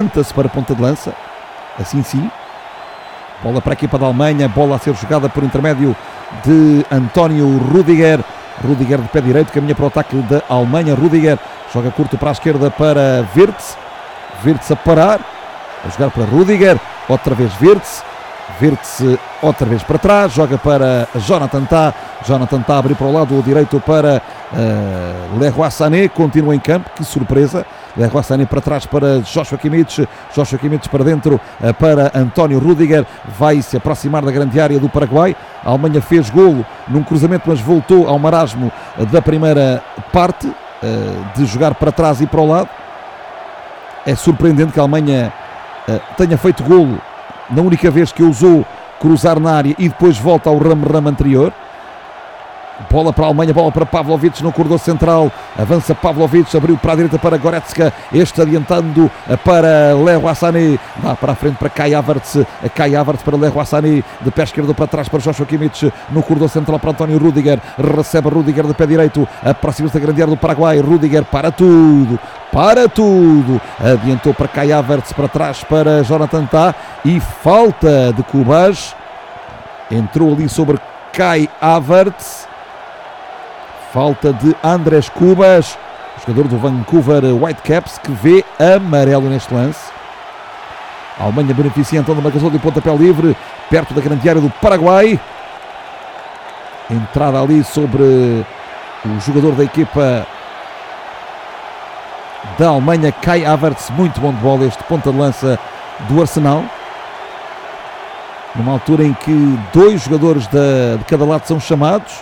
adianta-se para a ponta de lança, assim sim. Bola para a equipa da Alemanha, bola a ser jogada por intermédio de António Rudiger. Rudiger de pé direito, caminha para o ataque da Alemanha. Rudiger joga curto para a esquerda para Wirtz. Wirtz a parar, a jogar para Rudiger, outra vez Wirtz. Wirtz outra vez para trás, joga para Jonathan Tah. Jonathan Tah abre para o lado direito para Leroy Sané, continua em campo, que surpresa. Leroy Sané para trás para Joshua Kimmich. Joshua Kimmich para dentro para António Rudiger, vai se aproximar da grande área do Paraguai. A Alemanha fez golo num cruzamento, mas voltou ao marasmo da primeira parte, de jogar para trás e para o lado. É surpreendente que a Alemanha tenha feito golo na única vez que ousou cruzar na área e depois volta ao ramo anterior. Bola para a Alemanha, bola para Pavlovic no corredor central, avança Pavlovic, abriu para a direita para Goretzka, este adiantando para Leroy Sané, dá para a frente para Kai Havertz para Leroy Sané, de pé esquerdo para trás para Joshua Kimmich, no corredor central para António Rudiger, recebe Rudiger de pé direito, aproxima-se da grande área do Paraguai, Rudiger para tudo, adiantou para Kai Havertz, para trás para Jonathan Tah, e falta de Cubas, entrou ali sobre Kai Havertz. Falta de Andrés Cubas, jogador do Vancouver Whitecaps, que vê amarelo neste lance. A Alemanha beneficia então da marcação de pontapé livre, perto da grande área do Paraguai. Entrada ali sobre o jogador da equipa da Alemanha, Kai Havertz, muito bom de bola este ponta de lança do Arsenal. Numa altura em que dois jogadores de cada lado são chamados.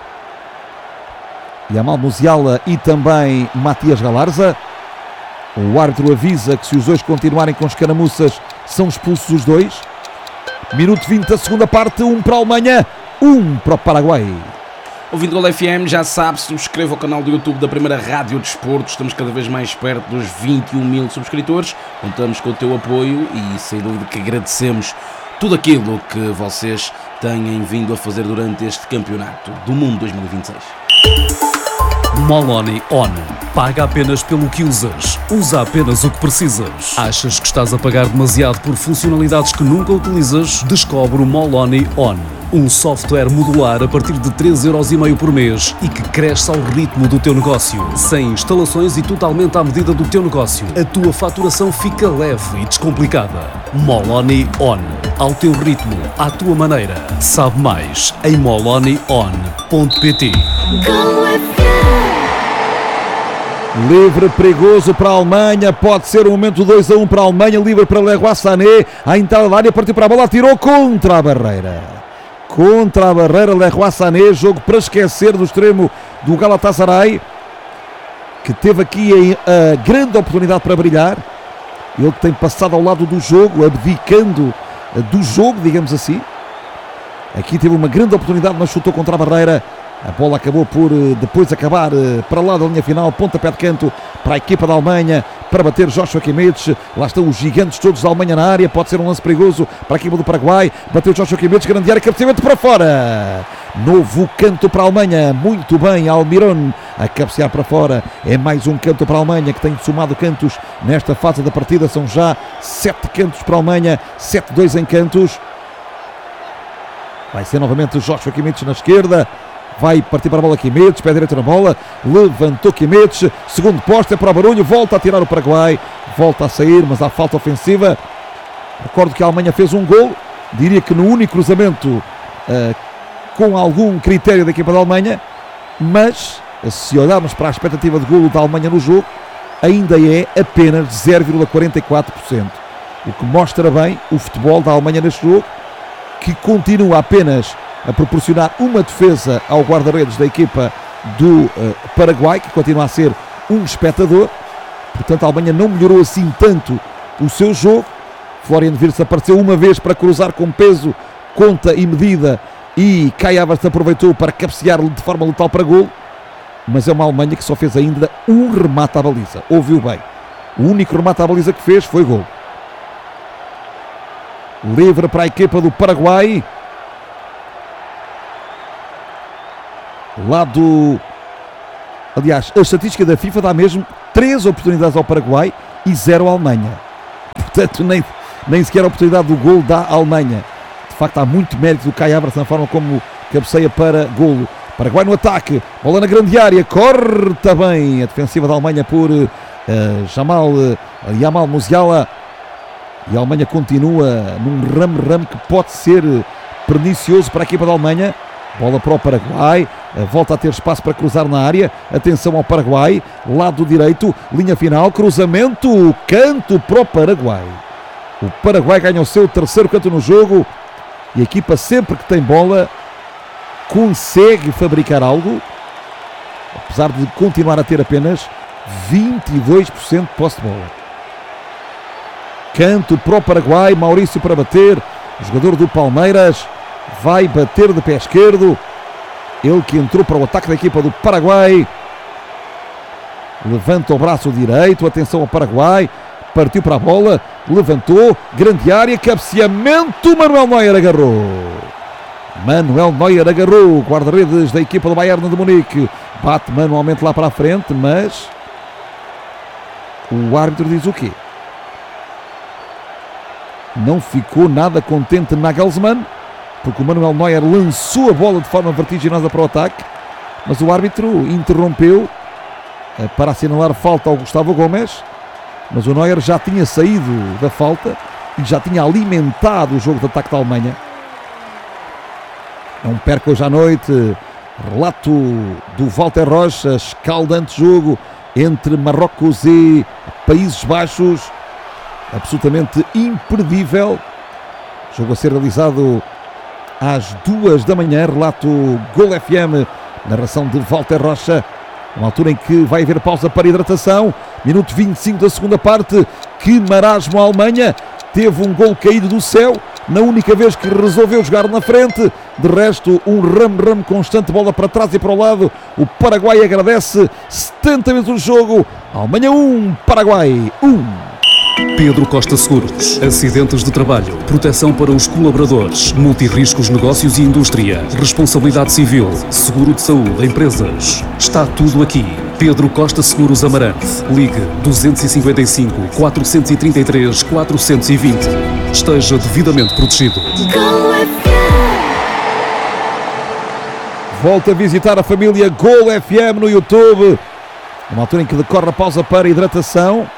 Yamal Musiala e também Matias Galarza. O árbitro avisa que se os dois continuarem com escaramuças são expulsos os dois. Minuto 20 da segunda parte, 1 para a Alemanha, 1 para o Paraguai. Ouvindo Gol FM, já sabe, subscreva o canal do YouTube da Primeira Rádio Desporto. Estamos cada vez mais perto dos 21 mil subscritores. Contamos com o teu apoio e sem dúvida que agradecemos tudo aquilo que vocês têm vindo a fazer durante este campeonato do mundo 2026. Moloni On. Paga apenas pelo que usas. Usa apenas o que precisas. Achas que estás a pagar demasiado por funcionalidades que nunca utilizas? Descobre o Moloni On. Um software modular a partir de 3,5€ por mês e que cresce ao ritmo do teu negócio. Sem instalações e totalmente à medida do teu negócio. A tua faturação fica leve e descomplicada. Moloni On. Ao teu ritmo, à tua maneira. Sabe mais em molonion.pt. Livre perigoso para a Alemanha, pode ser o momento 2-1 para a Alemanha, livre para Leroy Sané, a entrada da área, partiu para a bola, atirou contra a barreira, Leroy Sané, jogo para esquecer do extremo do Galatasaray, que teve aqui a grande oportunidade para brilhar, ele tem passado ao lado do jogo, abdicando do jogo, digamos assim, aqui teve uma grande oportunidade, mas chutou contra a barreira. A bola acabou por depois acabar para lá da linha final, pontapé de canto para a equipa da Alemanha, para bater Joshua Kimmich. Lá estão os gigantes todos da Alemanha na área, pode ser um lance perigoso para a equipa do Paraguai. Bateu Joshua Kimmich, grande área, cabeceamento para fora. Novo canto para a Alemanha, muito bem, Almiron a cabecear para fora. É mais um canto para a Alemanha, que tem somado cantos nesta fase da partida. São já 7 cantos para a Alemanha, 7-2 em cantos. Vai ser novamente Joshua Kimmich na esquerda. Vai partir para a bola Kimmich, pé direito na bola, levantou Kimmich, segundo poste, é para o barulho, volta a tirar o Paraguai, volta a sair, mas há falta ofensiva. Recordo que a Alemanha fez um gol, diria que no único cruzamento com algum critério da equipa da Alemanha, mas se olharmos para a expectativa de golo da Alemanha no jogo, ainda é apenas 0,44%, o que mostra bem o futebol da Alemanha neste jogo, que continua apenas a proporcionar uma defesa ao guarda-redes da equipa do Paraguai, que continua a ser um espectador. Portanto, a Alemanha não melhorou assim tanto o seu jogo. Florian Wirtz apareceu uma vez para cruzar com peso, conta e medida, e Kai Havertz aproveitou para cabecear de forma letal para golo. Mas é uma Alemanha que só fez ainda um remate à baliza. Ouviu bem, o único remate à baliza que fez foi golo. Livre para a equipa do Paraguai. Aliás, a estatística da FIFA dá mesmo 3 oportunidades ao Paraguai e 0 à Alemanha. Portanto, nem sequer a oportunidade do golo da Alemanha. De facto, há muito mérito do Kai Havertz na forma como cabeceia para golo. Paraguai no ataque, bola na grande área, corta bem a defensiva da Alemanha por Jamal Musiala. E a Alemanha continua num ramo que pode ser pernicioso para a equipa da Alemanha. Bola para o Paraguai, volta a ter espaço para cruzar na área. Atenção ao Paraguai, lado direito, linha final, cruzamento, canto para o Paraguai. O Paraguai ganha o seu terceiro canto no jogo e a equipa, sempre que tem bola, consegue fabricar algo, apesar de continuar a ter apenas 22% de posse de bola. Canto para o Paraguai, Maurício para bater, o jogador do Palmeiras vai bater de pé esquerdo, ele que entrou para o ataque da equipa do Paraguai, levanta o braço direito, atenção ao Paraguai, partiu para a bola, levantou, grande área, cabeceamento, Manuel Neuer agarrou, guarda-redes da equipa do Bayern de Munique, bate manualmente lá para a frente, mas o árbitro diz o quê? Não ficou nada contente Nagelsmann, porque o Manuel Neuer lançou a bola de forma vertiginosa para o ataque, mas o árbitro interrompeu para assinalar falta ao Gustavo Gomes, mas o Neuer já tinha saído da falta e já tinha alimentado o jogo de ataque da Alemanha. Não perca hoje à noite, relato do Walter Rocha, escaldante jogo entre Marrocos e Países Baixos, absolutamente imperdível, jogo a ser realizado às 2 da manhã, relato Gol FM, narração de Walter Rocha, uma altura em que vai haver pausa para hidratação, minuto 25 da segunda parte, que marasmo a Alemanha, teve um gol caído do céu, na única vez que resolveu jogar na frente, de resto um ramo constante, bola para trás e para o lado, o Paraguai agradece, 70 vezes o jogo, Alemanha 1, Paraguai 1. Pedro Costa Seguros. Acidentes de trabalho, proteção para os colaboradores, multirriscos, negócios e indústria, responsabilidade civil, seguro de saúde, empresas. Está tudo aqui. Pedro Costa Seguros Amarante. Ligue 255 433 420. Esteja devidamente protegido. Volta a visitar a família Gol FM no YouTube. Uma altura em que decorre a pausa para hidratação.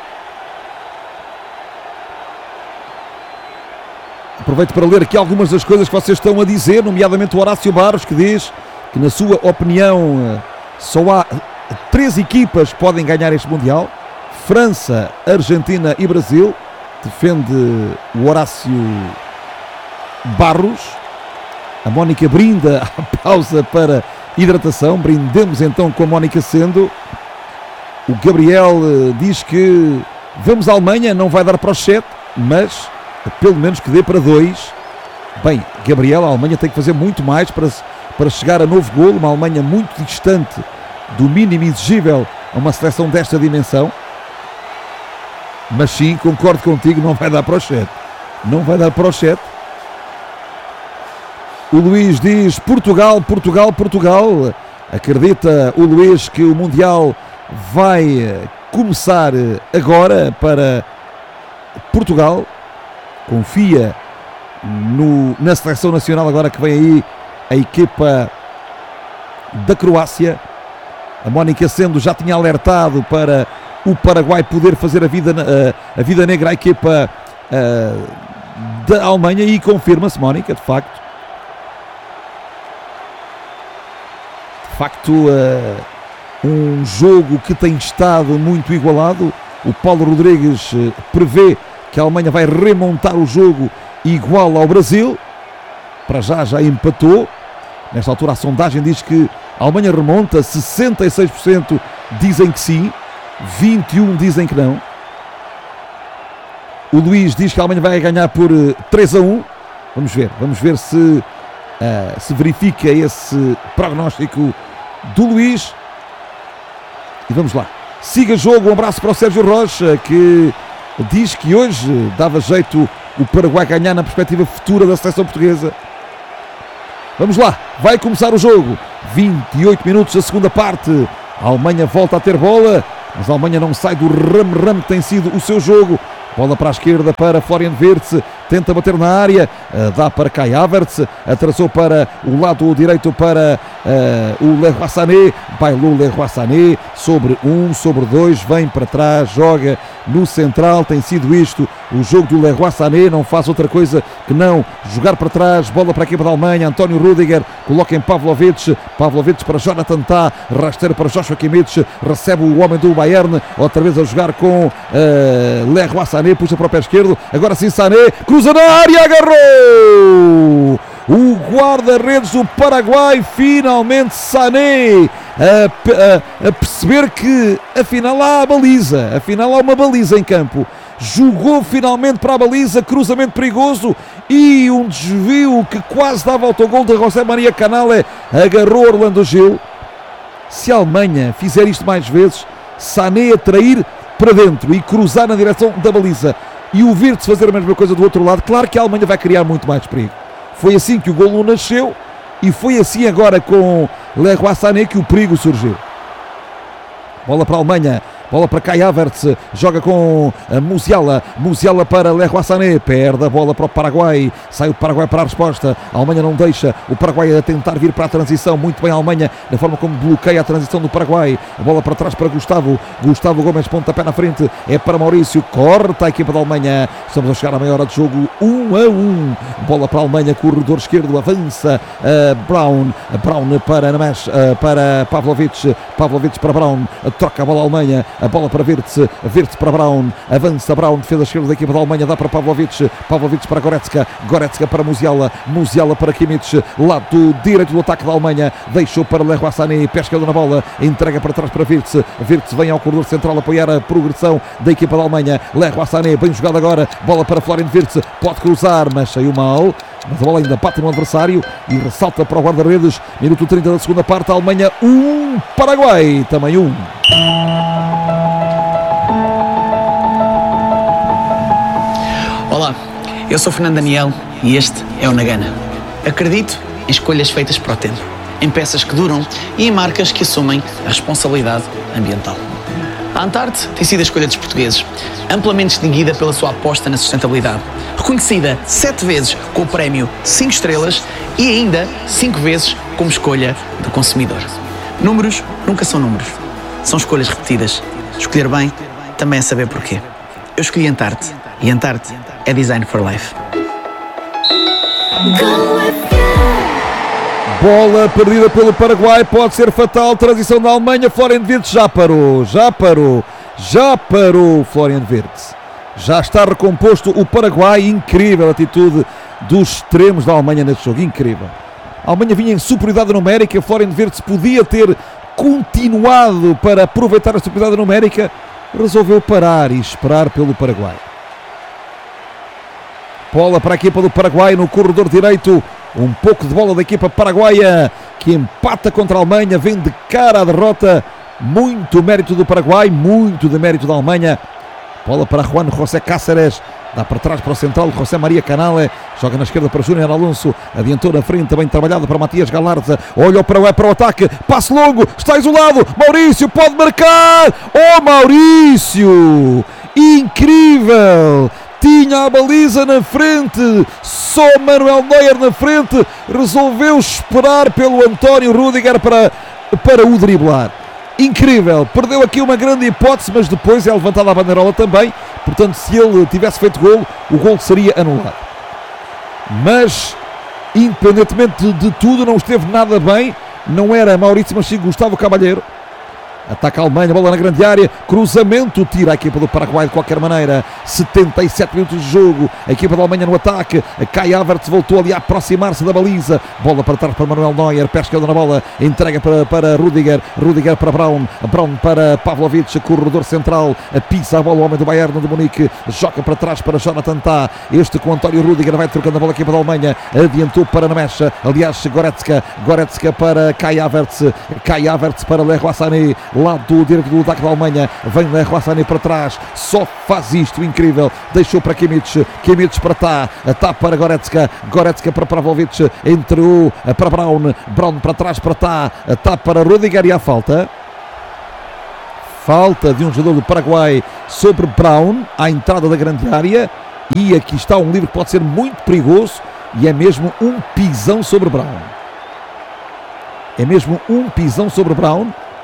Aproveito para ler aqui algumas das coisas que vocês estão a dizer, nomeadamente o Horácio Barros, que diz que, na sua opinião, só há 3 equipas que podem ganhar este Mundial: França, Argentina e Brasil. Defende o Horácio Barros. A Mónica brinda à pausa para hidratação. Brindemos então com a Mónica Sendo. O Gabriel diz que vamos à Alemanha, não vai dar para os 7, mas pelo menos que dê para 2. Bem, Gabriel, a Alemanha tem que fazer muito mais para chegar a novo golo. Uma Alemanha muito distante do mínimo exigível a uma seleção desta dimensão. Mas sim, concordo contigo, não vai dar para os 7. Não vai dar para os 7. O Luís diz Portugal. Acredita o Luís que o Mundial vai começar agora para Portugal. Confia na seleção nacional agora que vem aí a equipa da Croácia. A Mónica Sendo já tinha alertado para o Paraguai poder fazer a vida negra à equipa da Alemanha, e confirma-se, Mónica, de facto. Um jogo que tem estado muito igualado. O Paulo Rodrigues prevê que a Alemanha vai remontar o jogo igual ao Brasil. Para já empatou. Nesta altura a sondagem diz que a Alemanha remonta. 66% dizem que sim, 21% dizem que não. O Luís diz que a Alemanha vai ganhar por 3-1. Vamos ver se verifica esse prognóstico do Luís. E vamos lá, siga jogo. Um abraço para o Sérgio Rocha, que diz que hoje dava jeito o Paraguai ganhar na perspectiva futura da seleção portuguesa. Vamos lá, vai começar o jogo. 28 minutos da segunda parte. A Alemanha volta a ter bola, mas a Alemanha não sai do ramo que tem sido o seu jogo. bola para a esquerda para Florian Wirtz, tenta bater na área, dá para Kai Havertz, atrasou para o lado direito para o Leroy Sané, bailou Leroy Sané, sobre 1, sobre 2, vem para trás, joga no central, tem sido isto o jogo do Leroy Sané, não faz outra coisa que não jogar para trás, bola para a equipa da Alemanha, António Rüdiger, coloca em Pavlovic para Jonathan Tah, rasteiro para Joshua Kimmich, recebe o homem do Bayern, outra vez a jogar com Leroy Sané, puxa para o pé esquerdo, agora sim Sané, cruza na área, agarrou! O guarda-redes do Paraguai, finalmente Sané, a perceber que afinal há a baliza, afinal há uma baliza em campo. Jogou finalmente para a baliza, cruzamento perigoso e um desvio que quase dava autogol de José Maria Canale, agarrou Orlando Gil. Se a Alemanha fizer isto mais vezes, Sané a trair para dentro e cruzar na direção da baliza e o Wirtz fazer a mesma coisa do outro lado, claro que a Alemanha vai criar muito mais perigo. Foi assim que o golo nasceu e foi assim agora com Leroy Sané que o perigo surgiu. Bola para a Alemanha, bola para Kai Havertz, joga com Musiala para Leroy Sané, perde a bola para o Paraguai, sai o Paraguai para a resposta, a Alemanha não deixa, o Paraguai a tentar vir para a transição, muito bem a Alemanha, da forma como bloqueia a transição do Paraguai, a bola para trás para Gustavo Gomes, pontapé na frente, é para Maurício, corta a equipa da Alemanha, estamos a chegar à meia hora de jogo, 1-1, bola para a Alemanha, corredor esquerdo, avança Brown para Nemes, para Pavlovic para Brown, troca a bola a Alemanha, a bola para Wirtz para Brown, avança Brown, defesa esquerda da equipa da Alemanha, dá para Pavlovic para Goretzka para Musiala para Kimmich, lado direito do ataque da Alemanha, deixou para Leroy Sané, pé esquerdo na bola, entrega para trás para Wirtz vem ao corredor central apoiar a progressão da equipa da Alemanha, Leroy Sané, bem jogado agora, bola para Florian Wirtz, pode cruzar, mas saiu mal, mas a bola ainda bate no adversário e ressalta para o guarda-redes, minuto 30 da segunda parte, a Alemanha 1, Paraguai também 1. Olá, eu sou Fernando Daniel e este é o Nagana. Acredito em escolhas feitas para o tempo, em peças que duram e em marcas que assumem a responsabilidade ambiental. A Antarte tem sido a escolha dos portugueses, amplamente distinguida pela sua aposta na sustentabilidade, reconhecida 7 vezes com o prémio 5 estrelas e ainda 5 vezes como escolha do consumidor. Números nunca são números, são escolhas repetidas. Escolher bem também é saber porquê. Eu escolhi Antarte e Antarte é Design for Life. Bola perdida pelo Paraguai, pode ser fatal, transição da Alemanha, Florian Wirtz já parou Florian Wirtz. Já está recomposto o Paraguai, incrível a atitude dos extremos da Alemanha neste jogo, incrível. A Alemanha vinha em superioridade numérica, Florian Wirtz podia ter continuado para aproveitar a superioridade numérica, resolveu parar e esperar pelo Paraguai. Bola para a equipa do Paraguai no corredor direito, um pouco de bola da equipa paraguaia que empata contra a Alemanha, vem de cara à derrota, muito mérito do Paraguai, muito de mérito da Alemanha. Bola para Juan José Cáceres, dá para trás para o central, José Maria Canale, joga na esquerda para Júnior Alonso, adiantou na frente, bem trabalhado para Matias Galarza, olha para o ataque, passe longo, está isolado, Maurício pode marcar, Maurício, incrível! Tinha a baliza na frente, só Manuel Neuer na frente, resolveu esperar pelo António Rüdiger para o driblar. Incrível, perdeu aqui uma grande hipótese, mas depois é levantada a bandeirola também, portanto se ele tivesse feito golo, o golo seria anulado. Mas, independentemente de tudo, não esteve nada bem, não era Maurício, mas sim Gustavo Cavalheiro. Ataca a Alemanha, bola na grande área, cruzamento, tira a equipa do Paraguai de qualquer maneira, 77 minutos de jogo, a equipa da Alemanha no ataque, a Kai Havertz voltou ali a aproximar-se da baliza, bola para trás para Manuel Neuer, pé esquerdo na bola, entrega para Rüdiger para Brown para Pavlovic, corredor central, pisa a bola o homem do Bayern de Munique, joga para trás para Jonathan Tah, este com António Rüdiger, vai trocando a bola a equipa da Alemanha, adiantou para Nemes, aliás Goretzka para Kai Havertz para Leroy Sané, lado direito do ataque da Alemanha, vem Leroy Sané para trás, só faz isto, incrível, deixou para Kimmich para Tah para Goretzka para Pavlovic, entrou para Brown para trás para Tah para Rüdiger e a falta Falta de um jogador do Paraguai sobre Brown, à entrada da grande área. E aqui está um livre que pode ser muito perigoso. E é mesmo um pisão sobre Brown. É mesmo um pisão sobre Brown.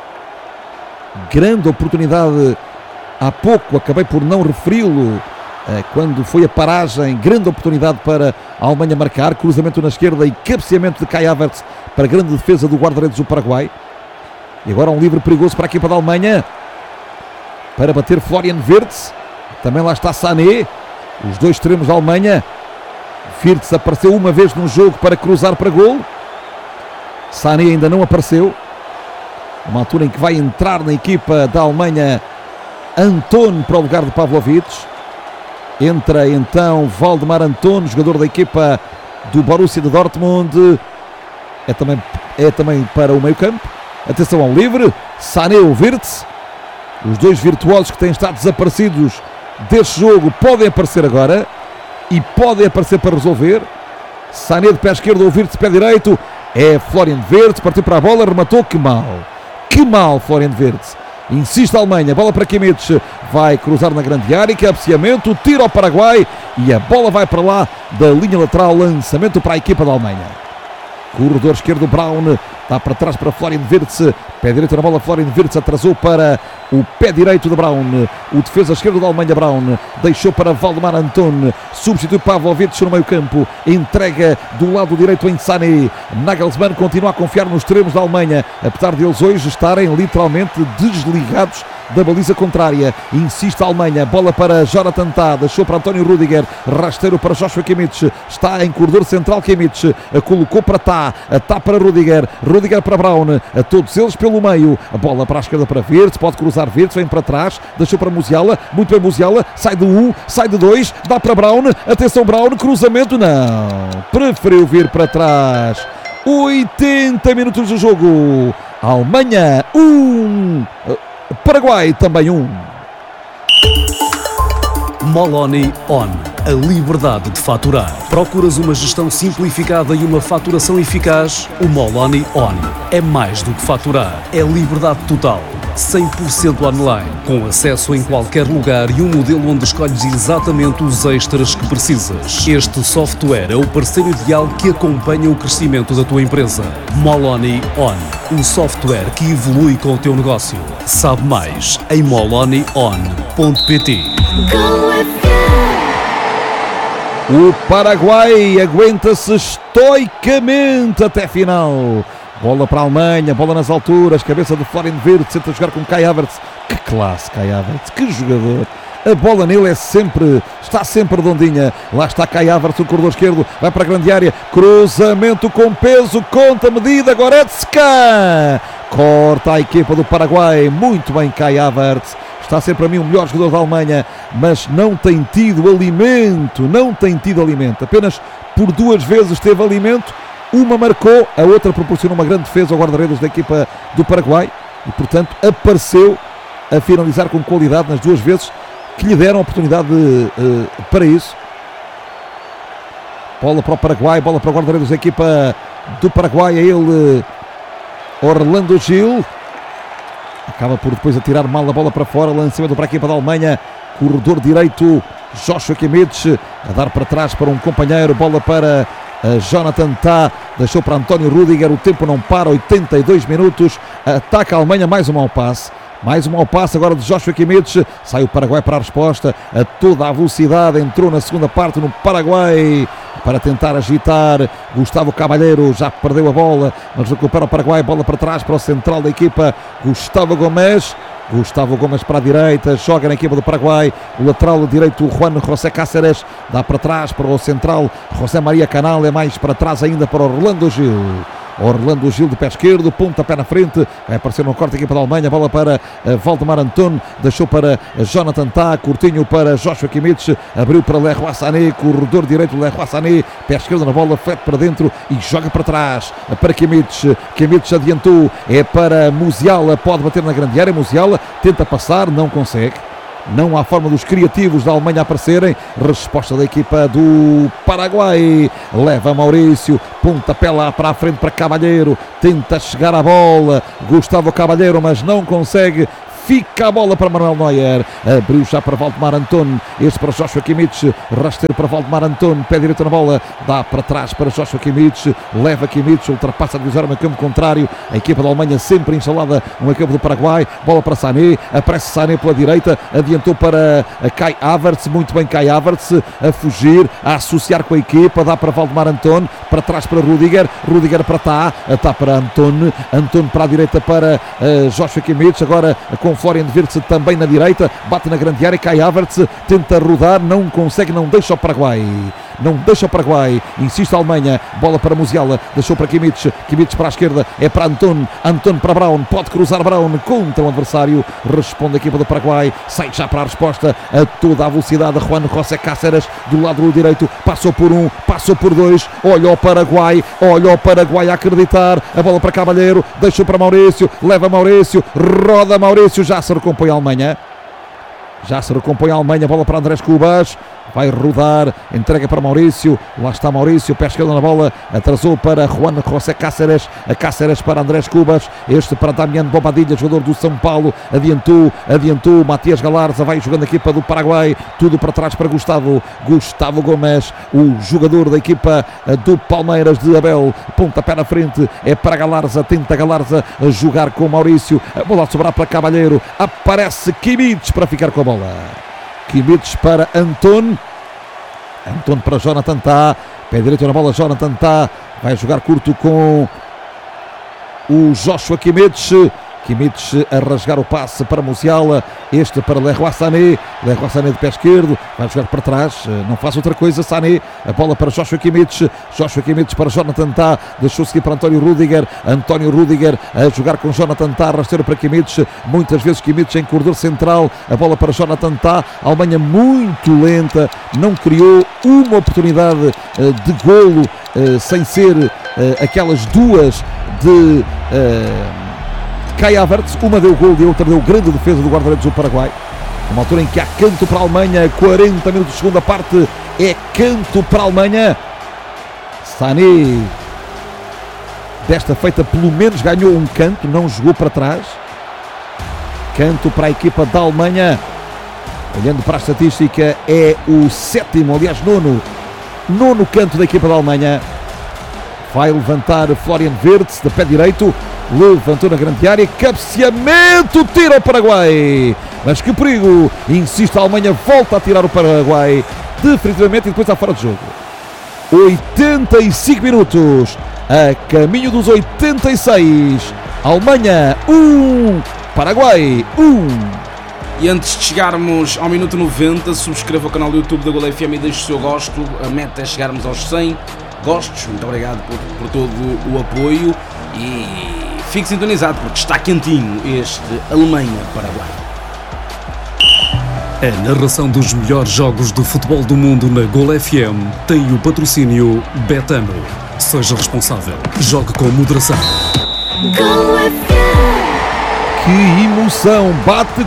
Grande oportunidade. Há pouco acabei por não referi-lo quando foi a paragem. Grande oportunidade para a Alemanha marcar. Cruzamento na esquerda e cabeceamento de Kai Havertz para a grande defesa do guarda-redes do Paraguai. E agora um livre perigoso para a equipa da Alemanha. Para bater Florian Wirtz. Também lá está Sané. Os dois extremos da Alemanha. Wirtz apareceu uma vez num jogo para cruzar para golo. Sané ainda não apareceu. Uma altura em que vai entrar na equipa da Alemanha Anton para o lugar de Pavlovic. Entra então Valdemar Anton, jogador da equipa do Borussia de Dortmund. É também para o meio campo. Atenção ao livre. Sané ou Wirtz. Os dois virtuosos que têm estado desaparecidos deste jogo podem aparecer agora. E podem aparecer para resolver. Sané de pé esquerdo ou Wirtz de pé direito. É Florian Wirtz, partiu para a bola, rematou. Que mal Florian Wirtz. Insiste a Alemanha, bola para Kimmich, vai cruzar na grande área, cabeceamento, tiro ao Paraguai e a bola vai para lá da linha lateral, lançamento para a equipa da Alemanha. Corredor esquerdo, Brown, está para trás para Florian Wirtz, pé direito na bola, Florian Wirtz atrasou para o pé direito de Brown, o defesa esquerdo da Alemanha, Brown, deixou para Valdemar Anton, substitui Pavlovic no meio campo, entrega do lado direito em Sané. Nagelsmann continua a confiar nos extremos da Alemanha, apesar de eles hoje estarem literalmente desligados da baliza contrária. Insiste a Alemanha, bola para Jonathan Tah, deixou para António Rudiger, rasteiro para Joshua Kimmich, está em corredor central Kimmich, colocou para Tah para Rudiger, Rudiger para Brown, todos eles pelo meio, a bola para a esquerda para Wirtz, pode cruzar Wirtz, vem para trás, deixou para Musiala, muito bem Musiala, sai de 1, sai de 2, dá para Brown, atenção Brown, cruzamento, não, preferiu vir para trás. 80 minutos do jogo, Alemanha 1, Paraguai também 1. Moloni On. A liberdade de faturar. Procuras uma gestão simplificada e uma faturação eficaz? O Moloni On é mais do que faturar. É liberdade total. 100% online, com acesso em qualquer lugar e um modelo onde escolhes exatamente os extras que precisas. Este software é o parceiro ideal que acompanha o crescimento da tua empresa. Moloni On, um software que evolui com o teu negócio. Sabe mais em molonion.pt. O Paraguai aguenta-se estoicamente até final. Bola para a Alemanha, bola nas alturas, cabeça de Florian Wirtz, tenta jogar com Kai Havertz. Que classe, Kai Havertz, que jogador. A bola nele está sempre redondinha. Lá está Kai Havertz, o corredor esquerdo, vai para a grande área, cruzamento com peso, conta medida, Goretzka. Corta a equipa do Paraguai, muito bem Kai Havertz. Está sempre para mim o melhor jogador da Alemanha, mas não tem tido alimento, apenas por 2 vezes teve alimento. Uma marcou, a outra proporcionou uma grande defesa ao guarda-redes da equipa do Paraguai e, portanto, apareceu a finalizar com qualidade nas 2 vezes que lhe deram a oportunidade para isso. Bola para o Paraguai, bola para o guarda-redes da equipa do Paraguai, é ele, Orlando Gil. Acaba por depois atirar mal a bola para fora, lançamento para a equipa da Alemanha, corredor direito, Joshua Kimmich, a dar para trás para um companheiro, bola para Jonathan Tah, deixou para António Rudiger, o tempo não para, 82 minutos, ataca a Alemanha, mais um mau passe agora de Joshua Kimmich, sai o Paraguai para a resposta, a toda a velocidade, entrou na segunda parte no Paraguai, para tentar agitar, Gustavo Cavalheiro já perdeu a bola, mas recupera o Paraguai, bola para trás para o central da equipa, Gustavo Gomes para a direita, joga na equipa do Paraguai, o lateral direito Juan José Cáceres, dá para trás para o central José Maria Canal, é mais para trás ainda para Orlando Gil de pé esquerdo, pontapé na frente, vai aparecer no corte da equipa da Alemanha, bola para Valdemar Anton, deixou para Jonathan Tah, curtinho para Joshua Kimmich, abriu para Leroy Sané, corredor direito Leroy Sané, pé esquerdo na bola, flete para dentro e joga para trás, para Kimmich adiantou, é para Musiala, pode bater na grande área, Musiala tenta passar, não consegue. Não há forma dos criativos da Alemanha aparecerem. Resposta da equipa do Paraguai. Leva Maurício. Pontapé lá para a frente para Cavalheiro. Tenta chegar à bola. Gustavo Cavalheiro, mas não consegue fica a bola para Manuel Neuer, abriu já para Waldemar Anton, este para Joshua Kimmich, rasteiro para Waldemar Anton, pé direito na bola, dá para trás para Joshua Kimmich, leva Kimmich, ultrapassa a divisória no campo contrário, a equipa da Alemanha sempre instalada no campo do Paraguai, bola para Sané, aparece Sané pela direita, adiantou para Kai Havertz, muito bem Kai Havertz, a fugir, a associar com a equipa, dá para Waldemar Anton, para trás para Rudiger para Tá para Anton para a direita para Joshua Kimmich, agora com Florian Wirtz também na direita, bate na grande área, Kai Havertz tenta rodar, não consegue, não deixa o Paraguai, insiste a Alemanha, bola para Musiala, deixou para Kimmich para a esquerda, é para Anton para Brown, pode cruzar Brown contra o adversário, responde a equipa do Paraguai, sai já para a resposta a toda a velocidade, Juan José Cáceres do lado direito, passou por um, passou por dois, olha o Paraguai a acreditar, a bola para Cavalheiro, deixou para Maurício, leva Maurício, roda Maurício, já se recompõe a Alemanha, bola para Andrés Cubas, vai rodar, entrega para Maurício, lá está Maurício, pé esquerdo na bola, atrasou para Juan José Cáceres, a Cáceres para Andrés Cubas, este para Damián Bobadilla, jogador do São Paulo, adiantou, Matias Galarza vai jogando a equipa do Paraguai, tudo para trás para Gustavo Gomes, o jogador da equipa do Palmeiras de Abel, pontapé na frente, é para Galarza, tenta Galarza jogar com Maurício, a bola a sobrar para Cavalheiro, aparece Kimmich para ficar com a bola. Kimmich para Anton para Jonathan Tá, pé direito na bola, Jonathan Tá vai jogar curto com o Joshua Kimmich a rasgar o passe para Musiala, este para Leroy Sané de pé esquerdo, vai jogar para trás, não faz outra coisa, Sané, a bola para Joshua Kimmich para Jonathan Tá, deixou seguir para António Rudiger a jogar com Jonathan Tá, rasteiro para Kimmich, muitas vezes Kimmich em corredor central, a bola para Jonathan Tá, a Alemanha muito lenta, não criou uma oportunidade de golo, sem ser aquelas duas de Kai Havertz, uma deu gol e a outra deu grande defesa do guarda-redes do Paraguai, numa altura em que há canto para a Alemanha, 40 minutos de segunda parte, é canto para a Alemanha. Sané, desta feita pelo menos ganhou um canto, não jogou para trás, canto para a equipa da Alemanha, olhando para a estatística é o sétimo, aliás nono canto da equipa da Alemanha, vai levantar Florian Wirtz de pé direito, levantou na grande área, cabeceamento, tira o Paraguai, mas que perigo, insiste a Alemanha, volta a tirar o Paraguai definitivamente e depois está fora de jogo. 85 minutos, a caminho dos 86, Alemanha 1, Paraguai 1. E antes de chegarmos ao minuto 90, subscreva o canal do YouTube da Gol FM e deixe o seu gosto, a meta é chegarmos aos 100 gostos, muito obrigado por todo o apoio e fique sintonizado porque está quentinho este Alemanha-Paraguai. A narração dos melhores jogos de futebol do mundo na Gol FM tem o patrocínio Betano. Seja responsável, jogue com moderação. Gol FM. Que emoção, bate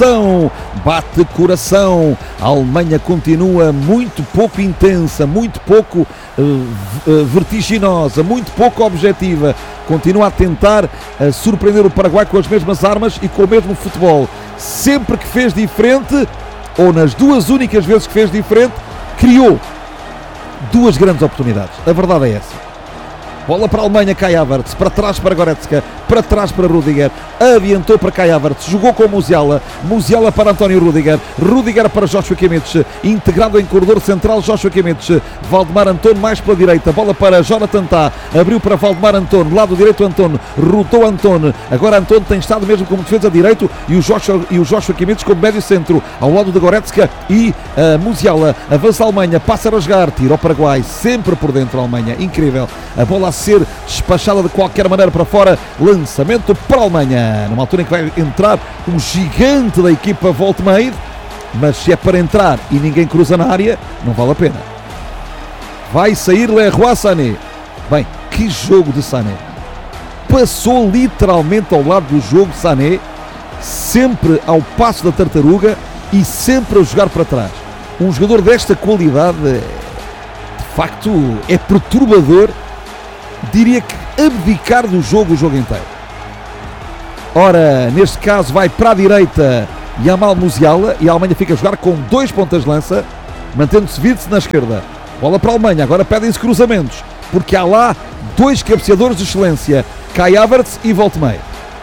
coração, a Alemanha continua muito pouco intensa, muito pouco vertiginosa, muito pouco objetiva, continua a tentar surpreender o Paraguai com as mesmas armas e com o mesmo futebol, sempre que fez diferente, ou nas duas únicas vezes que fez diferente, criou duas grandes oportunidades, a verdade é essa. Bola para a Alemanha, Kai Havertz, para trás para Goretzka, para trás para Rudiger, adiantou para Kai Havertz, jogou com Musiala para António Rudiger para Joshua Kimmich, integrado em corredor central Joshua Kimmich, Waldemar Anton mais pela direita, bola para Jonathan Tá, abriu para Waldemar Anton, lado direito Anton, rodou Anton, agora Anton tem estado mesmo como defesa direito e o Joshua Kimmich como médio centro, ao lado de Goretzka e Musiala, avança a Alemanha, passa a rasgar, tira o Paraguai, sempre por dentro a Alemanha, incrível, a bola a ser despachada de qualquer maneira para fora, lançamento para a Alemanha, numa altura em que vai entrar um gigante da equipa Voltmade, mas se é para entrar e ninguém cruza na área, não vale a pena. Vai sair Leroy Sané. Bem, que jogo de Sané, passou literalmente ao lado do jogo Sané, sempre ao passo da tartaruga e sempre a jogar para trás. Um jogador desta qualidade de facto é perturbador, diria que abdicar do jogo o jogo inteiro. Ora, neste caso vai para a direita Yamal Musiala e a Alemanha fica a jogar com 2 pontas de lança, mantendo-se Wirtz na esquerda. Bola para a Alemanha, agora pedem-se cruzamentos, porque há lá 2 cabeceadores de excelência, Kai Havertz e Voltmeier.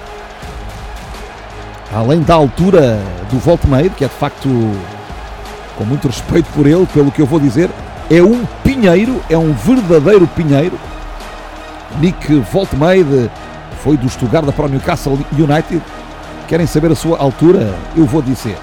Além da altura do Voltmeier, que é de facto, com muito respeito por ele, pelo que eu vou dizer, é um pinheiro, é um verdadeiro pinheiro. Nick Voltmeier foi do Stuttgart para o Newcastle United. Querem saber a sua altura? Eu vou dizer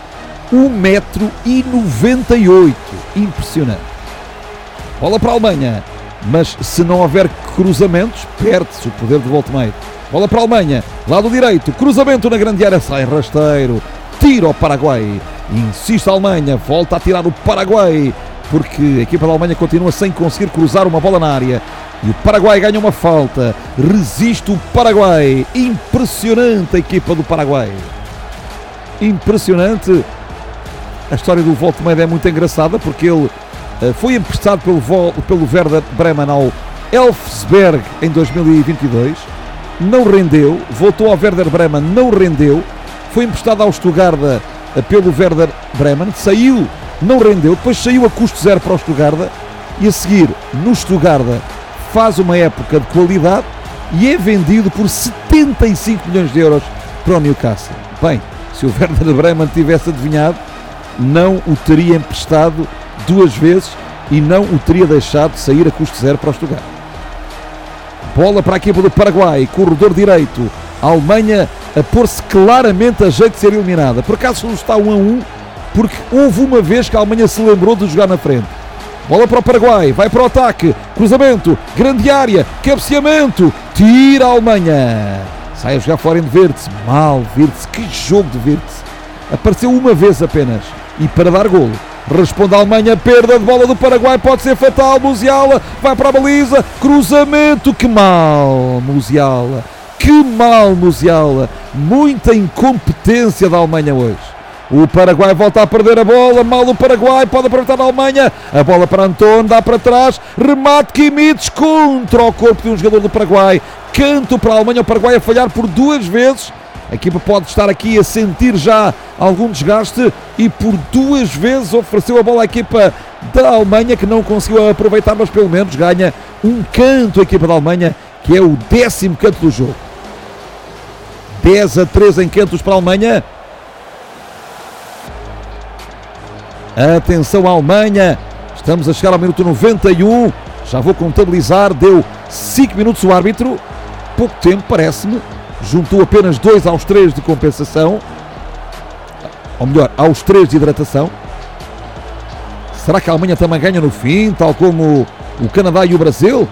1,98 m. Impressionante. Bola para a Alemanha, mas se não houver cruzamentos, perde-se o poder de Voltmeier. Bola para a Alemanha, lado direito, cruzamento na grande área, sai rasteiro, tira o Paraguai. Insiste a Alemanha, volta a tirar o Paraguai, porque a equipa da Alemanha continua sem conseguir cruzar uma bola na área. E o Paraguai ganha uma falta, resiste o Paraguai. Impressionante a equipa do Paraguai. Impressionante. A história do Voltmeier é muito engraçada, porque ele foi emprestado pelo Werder Bremen ao Elfsberg em 2022. Não rendeu, voltou ao Werder Bremen, não rendeu. Foi emprestado ao Stuttgart pelo Werder Bremen, saiu, não rendeu. Depois saiu a custo zero para o Stuttgart e a seguir no Stuttgart faz uma época de qualidade e é vendido por 75 milhões de euros para o Newcastle. Bem, se o Werder Bremen tivesse adivinhado, não o teria emprestado 2 vezes e não o teria deixado sair a custo zero para o Stuttgart. Bola para a equipa do Paraguai, corredor direito, a Alemanha a pôr-se claramente a jeito de ser eliminada. Por acaso não está 1-1, porque houve uma vez que a Alemanha se lembrou de jogar na frente. Bola para o Paraguai, vai para o ataque, cruzamento, grande área, cabeceamento, tira a Alemanha. Sai a jogar fora em Wirtz, mal Wirtz, que jogo de Wirtz. Apareceu uma vez apenas e para dar golo. Responde a Alemanha, perda de bola do Paraguai, pode ser fatal, Musiala, vai para a baliza, cruzamento, que mal Musiala, muita incompetência da Alemanha hoje. O Paraguai volta a perder a bola, mal o Paraguai, pode aproveitar a Alemanha, a bola para Antón, dá para trás, remate Kimmich contra o corpo de um jogador do Paraguai, canto para a Alemanha, o Paraguai a falhar por 2 vezes, a equipa pode estar aqui a sentir já algum desgaste e por 2 vezes ofereceu a bola à equipa da Alemanha que não conseguiu aproveitar, mas pelo menos ganha um canto a equipa da Alemanha, que é o 10º canto do jogo. 10-3 em cantos para a Alemanha. Atenção à Alemanha, estamos a chegar ao minuto 91, já vou contabilizar, deu 5 minutos o árbitro, pouco tempo parece-me, juntou apenas 2 aos 3 de compensação, ou melhor, aos 3 de hidratação. Será que a Alemanha também ganha no fim, tal como o Canadá e o Brasil?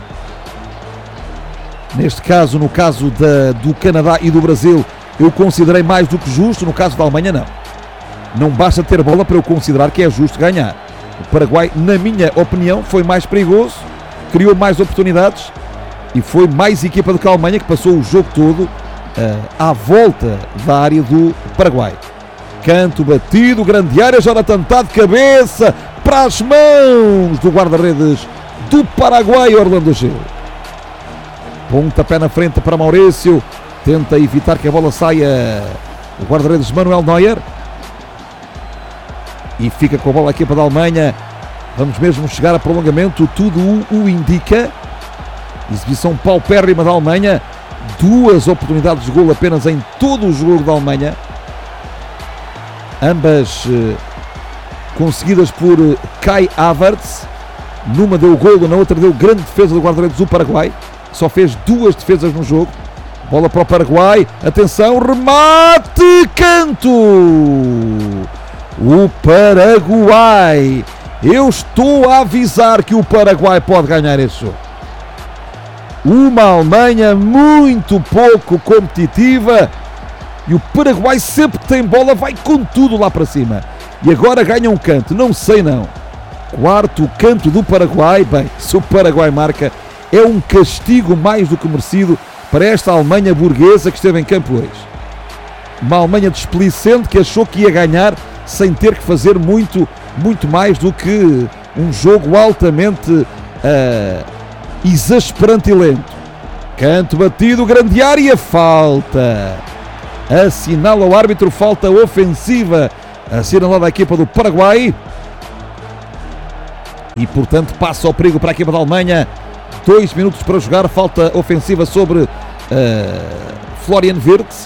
Neste caso, no caso do Canadá e do Brasil, eu considerei mais do que justo, no caso da Alemanha não. Não basta ter bola para eu considerar que é justo ganhar. O Paraguai, na minha opinião, foi mais perigoso, criou mais oportunidades e foi mais equipa do que a Alemanha, que passou o jogo todo à volta da área do Paraguai. Canto batido, grande área, Jonathan tá de cabeça para as mãos do guarda-redes do Paraguai, Orlando Gil. Pontapé na frente para Maurício, tenta evitar que a bola saia o guarda-redes Manuel Neuer. E fica com a bola a equipa da Alemanha. Vamos mesmo chegar a prolongamento, tudo o indica. Exibição paupérrima da Alemanha. 2 oportunidades de golo apenas em todo o jogo da Alemanha. Ambas conseguidas por Kai Havertz. Numa deu golo, na outra deu grande defesa do guarda-redes do Paraguai. Só fez 2 defesas no jogo. Bola para o Paraguai. Atenção, remate, canto! O Paraguai, eu estou a avisar que o Paraguai pode ganhar este jogo. Uma Alemanha muito pouco competitiva e o Paraguai sempre que tem bola vai com tudo lá para cima. E agora ganha um canto, não sei não. 4º canto do Paraguai. Bem, se o Paraguai marca é um castigo mais do que merecido para esta Alemanha burguesa que esteve em campo hoje. Uma Alemanha desplicente que achou que ia ganhar sem ter que fazer muito mais do que um jogo altamente exasperante e lento. Canto batido, grande área, falta. assinala o árbitro, falta ofensiva assinalada a equipa do Paraguai. E portanto passa o perigo para a equipa da Alemanha. 2 minutos para jogar, falta ofensiva sobre Florian Wirtz.